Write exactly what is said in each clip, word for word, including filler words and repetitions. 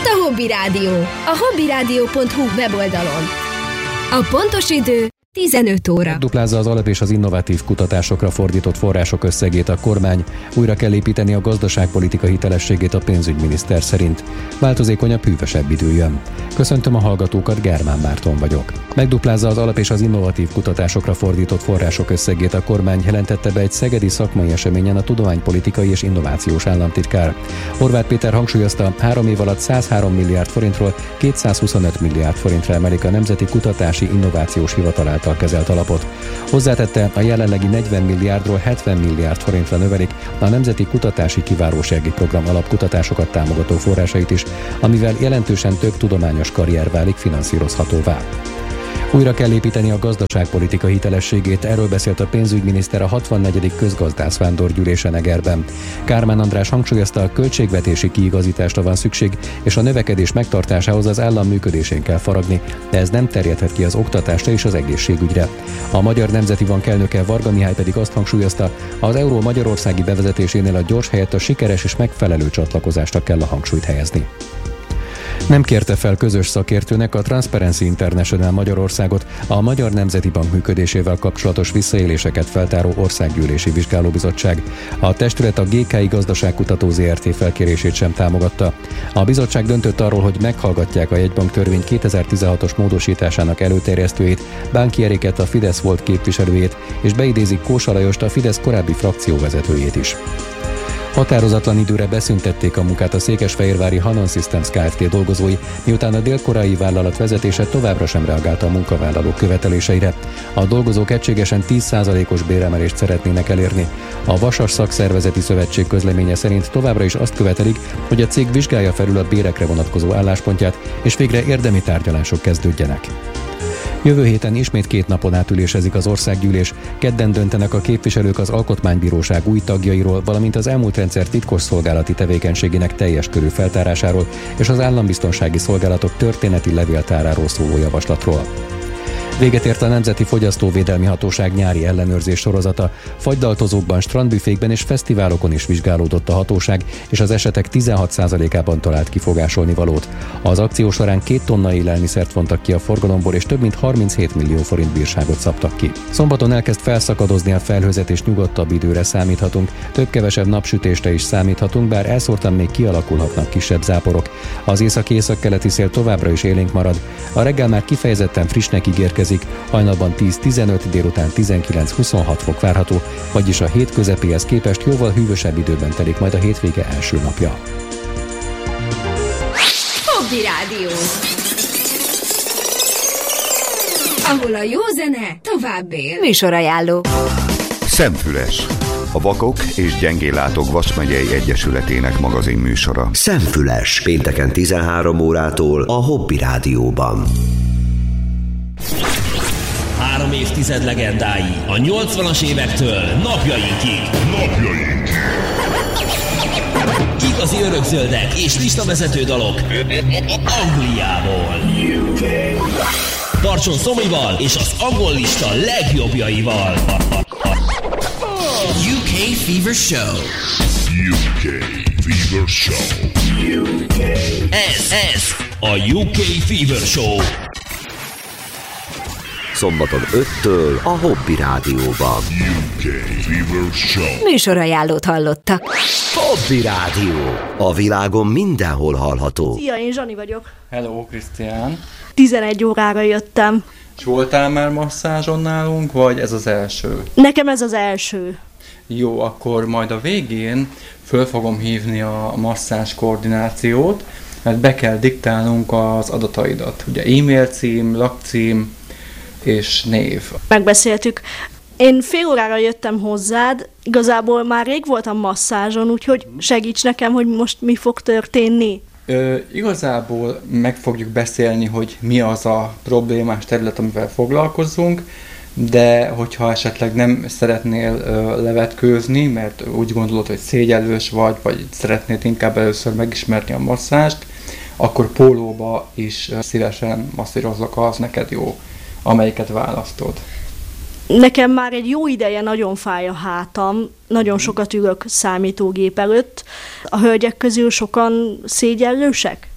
Itt a Hobby Rádió, a hobbyradio pont hu weboldalon. A pontos idő tizenöt óra. Duplázza az alap és az innovatív kutatásokra fordított források összegét a kormány, újra kell építeni a gazdaságpolitika hitelességét a pénzügyminiszter szerint. Változékonyabb, hűvösebb idő jön. Köszöntöm a hallgatókat, Germán Márton vagyok. Megduplázza az alap és az innovatív kutatásokra fordított források összegét a kormány, jelentette be egy szegedi szakmai eseményen a tudománypolitikai és innovációs államtitkár. Horváth Péter hangsúlyozta, három év alatt százhárom milliárd forintról kétszázhuszonöt milliárd forintra emelik a Nemzeti Kutatási Innovációs Hivatal által kezelt alapot. Hozzátette, a jelenlegi negyven milliárdról hetven milliárd forintra növelik a Nemzeti Kutatási Kiválósági Program alapkutatásokat támogató forrásait is, amivel jelentősen több tudományos karrier válik finanszírozhatóvá. Újra kell építeni a gazdaságpolitika hitelességét, erről beszélt a pénzügyminiszter a hatvannegyedik közgazdászvándorgyűlésen Egerben. Kármán András hangsúlyozta, a költségvetési kiigazításra van szükség, és a növekedés megtartásához az állam működésén kell faragni, de ez nem terjedhet ki az oktatásra és az egészségügyre. A Magyar Nemzeti Bank elnöke Varga Mihály pedig azt hangsúlyozta, az euró magyarországi bevezetésénél a gyors helyett a sikeres és megfelelő csatlakozásra kell a hangsúlyt helyezni. Nem kérte fel közös szakértőnek a Transparency International Magyarországot a Magyar Nemzeti Bank működésével kapcsolatos visszaéléseket feltáró országgyűlési vizsgálóbizottság. A testület a gé ká i Gazdaságkutató zé er té felkérését sem támogatta. A bizottság döntött arról, hogy meghallgatják a jegybank törvény kétezer-tizenhatos módosításának előterjesztőjét, Bánki Eriket, a Fidesz volt képviselőjét, és beidézik Kósa Lajost, a Fidesz korábbi frakcióvezetőjét is. Határozatlan időre beszüntették a munkát a székesfehérvári Hanon Systems Kft. Dolgozói, miután a dél-koreai vállalat vezetése továbbra sem reagált a munkavállalók követeléseire. A dolgozók egységesen tíz százalékos béremelést szeretnének elérni. A Vasas Szakszervezeti Szövetség közleménye szerint továbbra is azt követelik, hogy a cég vizsgálja felül a bérekre vonatkozó álláspontját, és végre érdemi tárgyalások kezdődjenek. Jövő héten ismét két napon át ülésezik az országgyűlés, kedden döntenek a képviselők az Alkotmánybíróság új tagjairól, valamint az elmúlt rendszer titkosszolgálati tevékenységének teljes körű feltárásáról és az állambiztonsági szolgálatok történeti levéltáráról szóló javaslatról. Véget ért a Nemzeti Fogyasztóvédelmi Hatóság nyári ellenőrzés sorozata. Fagydaltozókban, strandbüfékben és fesztiválokon is vizsgálódott a hatóság, és az esetek tizenhat százalékában talált kifogásolni valót. Az akció során két tonna élelmiszert vontak ki a forgalomból, és több mint harminchét millió forint bírságot szabtak ki. Szombaton elkezd felszakadozni a felhőzet, és nyugodtabb időre számíthatunk. Több-kevesebb napsütésre is számíthatunk, bár elszórtan még kialakulhatnak kisebb záporok. Az északi-északkeleti szél továbbra is élénk marad. A reggel már kifejezetten frissnek ígérkezik, hajnalban tíz-tizenöt, délután tizenkilenc-huszonhat fok várható, vagyis a hét közepéhez képest jóval hűvösebb időben telik majd a hétvége első napja. Hobby Rádió, ahol a jó zene tovább él. Műsorajánló. Szemfüles, a Vakok és Gyengéllátók Vas megyei egyesületének magazin műsora. Szemfüles, pénteken tizenhárom órától a Hobby Rádióban. Három évtized legendái a nyolcvanas évektől napjainkig. Napjainkig. Igazi örökzöldek és listavezető dalok Angliából. Tartson Szomival és az angol lista legjobbjaival. U K Fever Show. U K Fever Show. U K. Ez, ez a U K Fever Show. Szombaton öttől a Hobby Rádióban. U K Fever Show. Műsorajánlót hallottak. Hobby Rádió. A világon mindenhol hallható. Szia, én Zsani vagyok. Hello, Krisztián. tizenegy órára jöttem. És voltál már masszázson nálunk, vagy ez az első? Nekem ez az első. Jó, akkor majd a végén föl fogom hívni a masszázs koordinációt, mert be kell diktálnunk az adataidat. Ugye e-mail cím, lakcím és név. Megbeszéltük. Én fél órára jöttem hozzád, igazából már rég voltam masszázson, úgyhogy segíts nekem, hogy most mi fog történni. Ö, igazából meg fogjuk beszélni, hogy mi az a problémás terület, amivel foglalkozzunk, de hogyha esetleg nem szeretnél ö, levetkőzni, mert úgy gondolod, hogy szégyellős vagy, vagy szeretnéd inkább először megismerni a masszást, akkor pólóba is ö, szívesen masszírozok, az neked jó, amelyiket választod. Nekem már egy jó ideje nagyon fáj a hátam, nagyon sokat ülök számítógép előtt. A hölgyek közül sokan szégyellősek?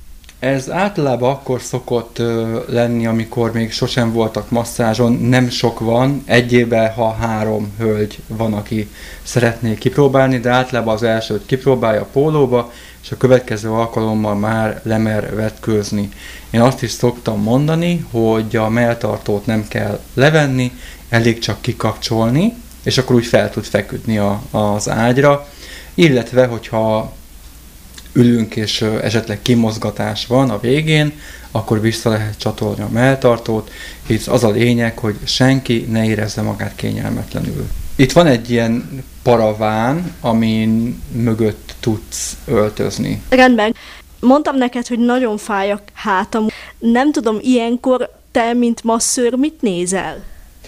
Ez általában akkor szokott ö, lenni, amikor még sosem voltak masszázson, nem sok van, egy évben, ha három hölgy van, aki szeretné kipróbálni, de általában az elsőt kipróbálja a pólóba, és a következő alkalommal már lemer vetkőzni. Én azt is szoktam mondani, hogy a melltartót nem kell levenni, elég csak kikapcsolni, és akkor úgy fel tud feküdni a, az ágyra, illetve, hogyha ülünk és esetleg kimozgatás van a végén, akkor vissza lehet csatolni a melltartót. Itt az a lényeg, hogy senki ne érezze magát kényelmetlenül. Itt van egy ilyen paraván, amin mögött tudsz öltözni. Rendben. Mondtam neked, hogy nagyon fáj a hátam. Nem tudom, ilyenkor te, mint masszőr, mit nézel?